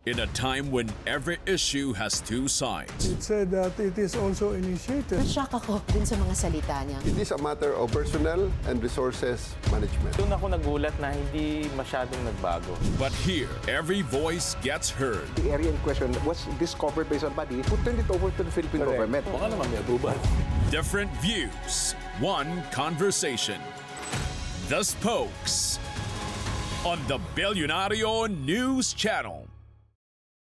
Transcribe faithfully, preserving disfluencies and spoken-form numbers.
In a time when every issue has two sides, It said that it is also initiated. Na-shock ako dun sa mga salita niya. It is a matter of personnel and resources management. Doon ako nagulat na hindi masyadong nagbago. but here, every voice gets heard. The area in question was discovered by somebody who turned it over to the Philippine government. Baka naman may abuban. Different views, one conversation. The Spokes on the Billionario News Channel.